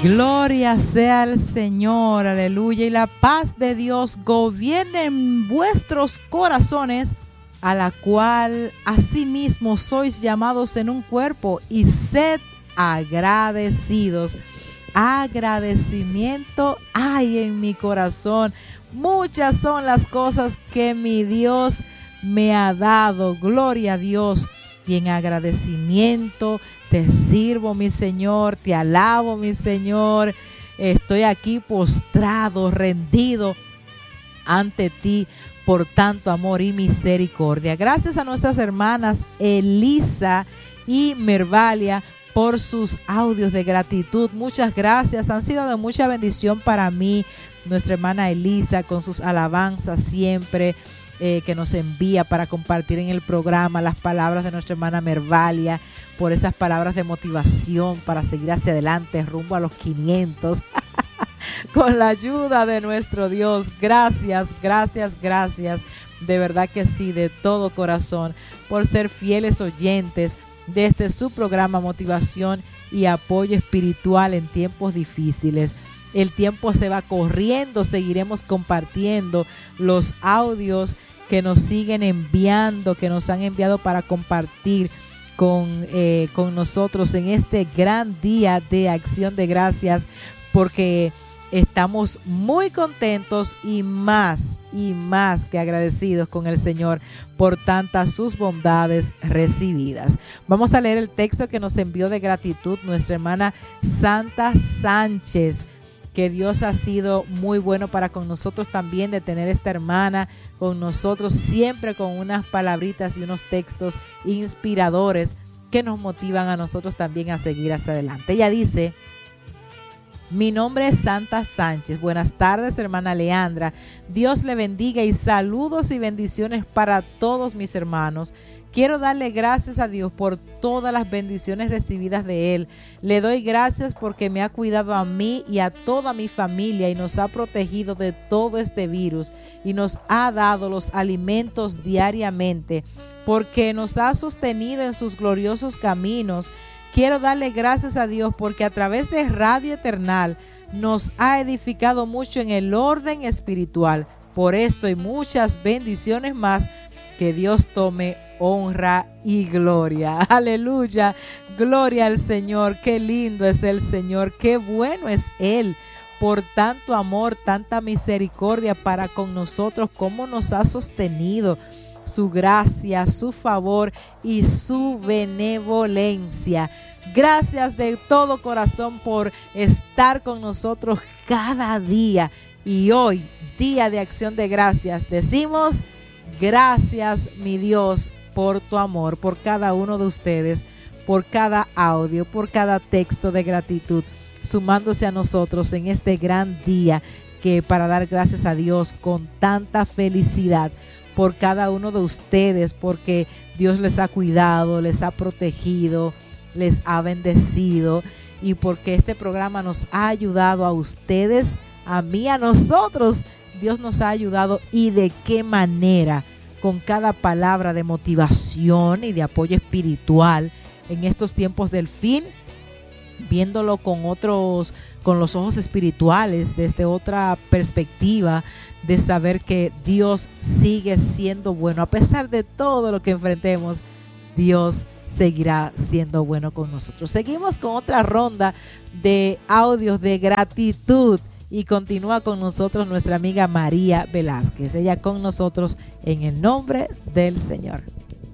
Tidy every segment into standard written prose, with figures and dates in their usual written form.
Gloria sea al Señor, aleluya, y la paz de Dios gobierne en vuestros corazones, a la cual asimismo sois llamados en un cuerpo, y sed agradecidos. Agradecimiento hay en mi corazón. Muchas son las cosas que mi Dios me ha dado, gloria a Dios, y en agradecimiento te sirvo, mi Señor, te alabo, mi Señor. Estoy aquí postrado, rendido ante ti por tanto amor y misericordia. Gracias a nuestras hermanas Elisa y Mervalia por sus audios de gratitud. Muchas gracias, han sido de mucha bendición para mí. Nuestra hermana Elisa con sus alabanzas siempre que nos envía para compartir en el programa, las palabras de nuestra hermana Mervalia, por esas palabras de motivación para seguir hacia adelante rumbo a los 500 con la ayuda de nuestro Dios. Gracias, gracias, gracias, de verdad que sí, de todo corazón, por ser fieles oyentes de este su programa Motivación y Apoyo Espiritual en tiempos difíciles. El tiempo se va corriendo, seguiremos compartiendo los audios que nos siguen enviando, que nos han enviado para compartir con nosotros en este gran día de acción de gracias, porque estamos muy contentos y más que agradecidos con el Señor por tantas sus bondades recibidas. Vamos a leer el texto que nos envió de gratitud nuestra hermana Santa Sánchez, que Dios ha sido muy bueno para con nosotros también, de tener esta hermana con nosotros, siempre con unas palabritas y unos textos inspiradores que nos motivan a nosotros también a seguir hacia adelante. Ella dice: mi nombre es Santa Sánchez. Buenas tardes, hermana Leandra. Dios le bendiga y saludos y bendiciones para todos mis hermanos. Quiero darle gracias a Dios por todas las bendiciones recibidas de Él. Le doy gracias porque me ha cuidado a mí y a toda mi familia y nos ha protegido de todo este virus y nos ha dado los alimentos diariamente, porque nos ha sostenido en sus gloriosos caminos. Quiero darle gracias a Dios porque a través de Radio Eternal nos ha edificado mucho en el orden espiritual. Por esto y muchas bendiciones más, que Dios tome honra y gloria. Aleluya, gloria al Señor. Qué lindo es el Señor, qué bueno es Él, por tanto amor, tanta misericordia para con nosotros, cómo nos ha sostenido, su gracia, su favor y su benevolencia. Gracias de todo corazón por estar con nosotros cada día. Y hoy, día de acción de gracias, decimos: gracias, mi Dios, por tu amor, por cada uno de ustedes, por cada audio, por cada texto de gratitud, sumándose a nosotros en este gran día, que para dar gracias a Dios con tanta felicidad por cada uno de ustedes, porque Dios les ha cuidado, les ha protegido, les ha bendecido, y porque este programa nos ha ayudado a ustedes, a mí, a nosotros. Dios nos ha ayudado, y de qué manera, con cada palabra de motivación y de apoyo espiritual en estos tiempos del fin, viéndolo con los ojos espirituales, desde otra perspectiva, de saber que Dios sigue siendo bueno. A pesar de todo lo que enfrentemos, Dios seguirá siendo bueno con nosotros. Seguimos con otra ronda de audios de gratitud. Y continúa con nosotros nuestra amiga María Velázquez. Ella con nosotros en el nombre del Señor.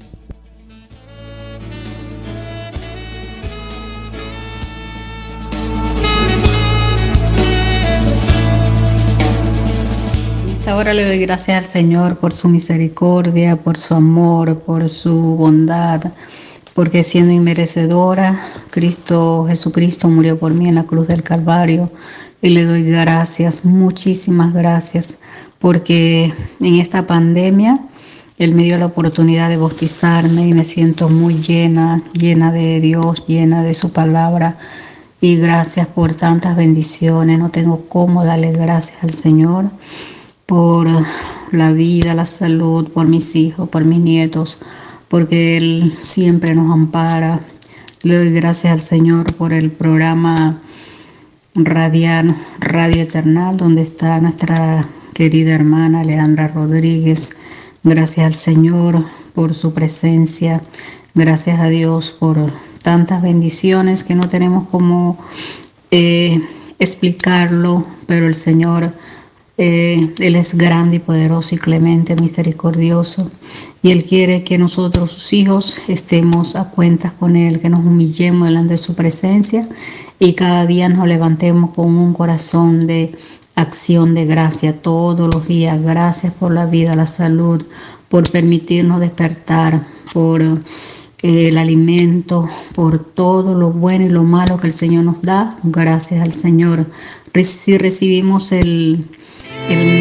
Ahora le doy gracias al Señor por su misericordia, por su amor, por su bondad, porque siendo inmerecedora, Jesucristo murió por mí en la cruz del Calvario. Y le doy gracias, muchísimas gracias, porque en esta pandemia Él me dio la oportunidad de bautizarme y me siento muy llena de Dios, llena de su palabra. Y gracias por tantas bendiciones. No tengo cómo darle gracias al Señor por la vida, la salud, por mis hijos, por mis nietos, porque Él siempre nos ampara. Le doy gracias al Señor por el programa radiar Radio Eternal, donde está nuestra querida hermana Leandra Rodríguez. Gracias al Señor por su presencia. Gracias a Dios por tantas bendiciones que no tenemos como explicarlo, pero el Señor, Él es grande y poderoso y clemente, misericordioso, y Él quiere que nosotros, sus hijos, estemos a cuentas con Él, que nos humillemos delante de su presencia y cada día nos levantemos con un corazón de acción de gracia todos los días. Gracias por la vida, la salud, por permitirnos despertar, por el alimento, por todo lo bueno y lo malo que el Señor nos da. Gracias al Señor. Si recibimos el